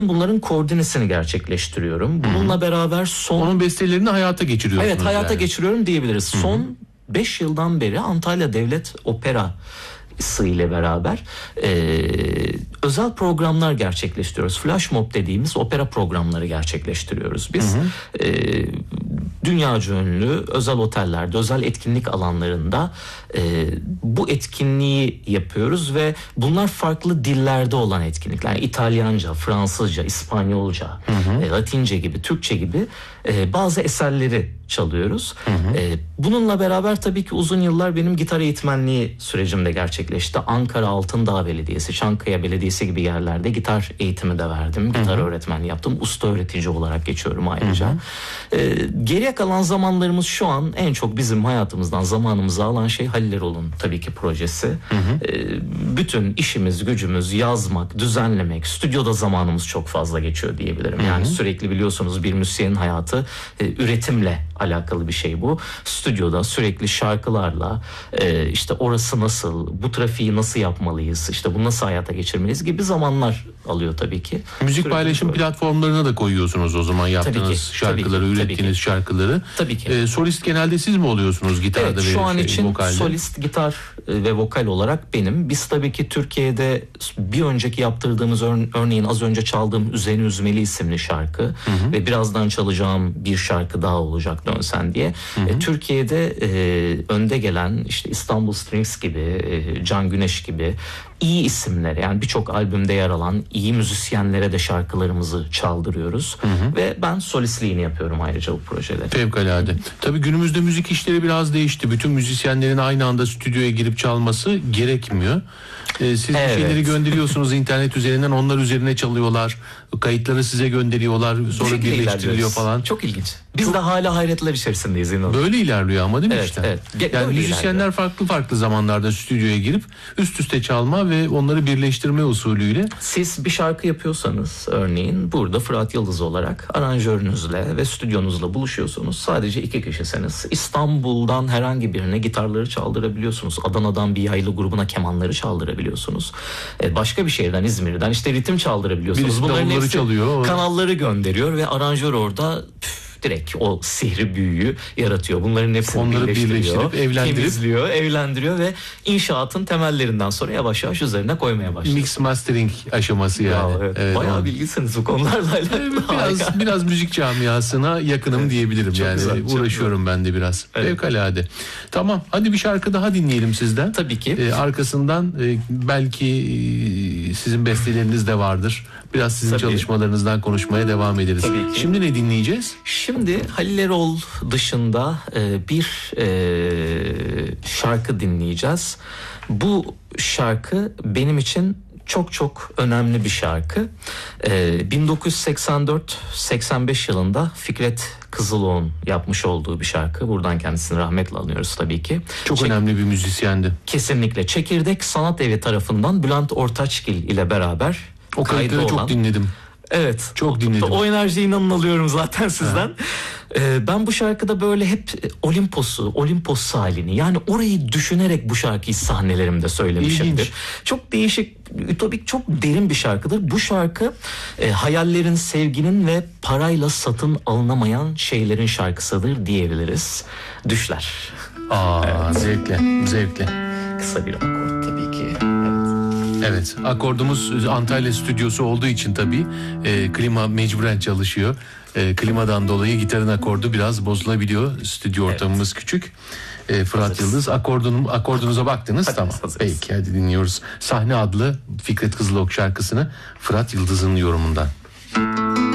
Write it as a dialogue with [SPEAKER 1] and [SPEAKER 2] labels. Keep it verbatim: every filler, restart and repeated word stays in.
[SPEAKER 1] bunların koordinesini gerçekleştiriyorum. Bununla Hı-hı. beraber son...
[SPEAKER 2] Onun bestelerini hayata geçiriyorsunuz.
[SPEAKER 1] Evet, hayata
[SPEAKER 2] yani.
[SPEAKER 1] geçiriyorum diyebiliriz. Hı-hı. Son beş yıldan beri Antalya Devlet Opera ile beraber e, özel programlar gerçekleştiriyoruz. Flash mob dediğimiz opera programları gerçekleştiriyoruz. Biz hı hı. E, dünyaca ünlü özel otellerde, özel etkinlik alanlarında e, bu etkinliği yapıyoruz ve bunlar farklı dillerde olan etkinlikler. Yani İtalyanca, Fransızca, İspanyolca, hı hı. E, Latince gibi, Türkçe gibi e, bazı eserleri çalıyoruz. Hı hı. E, bununla beraber tabii ki uzun yıllar benim gitar eğitmenliği sürecimde gerçekleşti. Ankara Altındağ Belediyesi, Çankaya Belediyesi gibi yerlerde gitar eğitimi de verdim. Gitar hı hı. öğretmenliği yaptım. Usta öğretici olarak geçiyorum ayrıca. Hı hı. E, geriye kalan zamanlarımız şu an en çok bizim hayatımızdan zamanımızı alan şey Halil Erol'un tabii ki projesi. Hı hı. E, bütün işimiz, gücümüz yazmak, düzenlemek, stüdyoda zamanımız çok fazla geçiyor diyebilirim. Hı hı. Yani sürekli biliyorsunuz bir müzisyenin hayatı e, üretimle alakalı bir şey bu. Stüdyoda sürekli şarkılarla e, işte orası nasıl, bu trafiği nasıl yapmalıyız, işte bunu nasıl hayata geçirmeliyiz gibi zamanlar alıyor tabii ki.
[SPEAKER 2] Müzik
[SPEAKER 1] sürekli
[SPEAKER 2] paylaşım böyle. Platformlarına da koyuyorsunuz o zaman yaptığınız tabii ki, şarkıları, tabii ki, ürettiğiniz tabii şarkıları.
[SPEAKER 1] Tabii ki.
[SPEAKER 2] E, solist genelde siz mi oluyorsunuz gitarda
[SPEAKER 1] evet,
[SPEAKER 2] ve
[SPEAKER 1] şu an
[SPEAKER 2] şey,
[SPEAKER 1] için
[SPEAKER 2] vokalde?
[SPEAKER 1] Solist gitar ve vokal olarak benim. Biz tabii ki Türkiye'de bir önceki yaptırdığımız ör- örneğin az önce çaldığım Üzeni Üzmeli isimli şarkı hı hı. ve birazdan çalacağım bir şarkı daha olacak Dön Sen diye. Hı hı. E, Türkiye'de e, önde gelen işte İstanbul Strings gibi, e, Can Güneş gibi iyi isimlere, yani birçok albümde yer alan iyi müzisyenlere de şarkılarımızı çaldırıyoruz. Hı hı. Ve ben solistliğini yapıyorum ayrıca bu projede.
[SPEAKER 2] Fevkalade. Tabii günümüzde müzik işleri biraz değişti. Bütün müzisyenlerin aynı anda stüdyoya girip çalması gerekmiyor. Ee, siz evet. bir şeyleri gönderiyorsunuz internet üzerinden, onlar üzerine çalıyorlar. Kayıtları size gönderiyorlar. Sonra birleştiriliyor falan.
[SPEAKER 1] Çok ilginç. Biz
[SPEAKER 2] Çok...
[SPEAKER 1] de hala hayretler içerisindeyiz. İnanın.
[SPEAKER 2] Böyle ilerliyor ama değil mi
[SPEAKER 1] evet,
[SPEAKER 2] işte?
[SPEAKER 1] Evet. Ge-
[SPEAKER 2] yani müzisyenler ilerliyor. farklı farklı zamanlarda stüdyoya girip üst üste çalma ve onları birleştirme usulüyle.
[SPEAKER 1] Siz bir şarkı yapıyorsanız örneğin burada Fırat Yıldız olarak aranjörünüzle ve stüdyonuzla buluşuyorsunuz. Sadece iki kişisiniz. İstanbul'dan herhangi birine gitarları çaldırabiliyorsunuz. Adana'dan bir yaylı grubuna kemanları çaldırabiliyorsunuz. Ee, başka bir şehirden, İzmir'den işte ritim çaldırabiliyorsunuz.
[SPEAKER 2] Birisi
[SPEAKER 1] bunların hepsi
[SPEAKER 2] çalıyor.
[SPEAKER 1] Kanalları gönderiyor ve aranjör orada püf, direkt o sihri büyüyü yaratıyor. Bunların hepsini
[SPEAKER 2] onları
[SPEAKER 1] birleştiriyor,
[SPEAKER 2] evlendirip
[SPEAKER 1] temizliyor, evlendiriyor ve inşaatın temellerinden sonra yavaş yavaş üzerine koymaya başlıyor.
[SPEAKER 2] Mix mastering aşaması yani.
[SPEAKER 1] Ya, evet. Evet, bayağı on... bilgisiniz bu konularla alakalı.
[SPEAKER 2] Biraz biraz müzik camiasına yakınım diyebilirim. Çok yani güzel, uğraşıyorum ben de biraz. Evet. Fevkalade. Tamam, hadi bir şarkı daha dinleyelim sizden.
[SPEAKER 1] Tabii ki.
[SPEAKER 2] Ee, arkasından e, belki e, sizin besteleriniz de vardır. Biraz sizin Tabii. çalışmalarınızdan konuşmaya devam ederiz. Şimdi ne dinleyeceğiz?
[SPEAKER 1] Şimdi Halil Erol dışında e, bir e, şarkı dinleyeceğiz. Bu şarkı benim için çok çok önemli bir şarkı. E, bin dokuz yüz seksen dört seksen beş yılında Fikret Kızıloğlu'nun yapmış olduğu bir şarkı. Buradan kendisini rahmetle anıyoruz tabii ki.
[SPEAKER 2] Çok Çek- önemli bir müzisyendi.
[SPEAKER 1] Kesinlikle. Çekirdek Sanat Evi tarafından Bülent Ortaçgil ile beraber
[SPEAKER 2] o kayıtları çok dinledim.
[SPEAKER 1] Evet.
[SPEAKER 2] Çok dinledim.
[SPEAKER 1] O enerjiyi inanın alıyorum zaten sizden. Ee, ben bu şarkıda böyle hep Olimpos'u, Olimpos halini, yani orayı düşünerek bu şarkıyı sahnelerimde söylemişimdir. İlginç. Çok değişik, ütopik, çok derin bir şarkıdır. Bu şarkı e, hayallerin, sevginin ve parayla satın alınamayan şeylerin şarkısıdır diyebiliriz. Düşler.
[SPEAKER 2] Aa, evet. Zevkle, zevkle.
[SPEAKER 1] Kısa bir akor tabii ki.
[SPEAKER 2] Evet, akordumuz Antalya stüdyosu olduğu için tabii e, klima mecburen çalışıyor. E, klimadan dolayı gitarın akordu biraz bozulabiliyor. Stüdyo ortamımız evet. küçük. E, Fırat hazırız. Yıldız akordun, akordunuza baktınız. Hadi tamam. Hazırız. Peki hadi dinliyoruz. Sahne adlı Fikret Kızılok şarkısını Fırat Yıldız'ın yorumundan.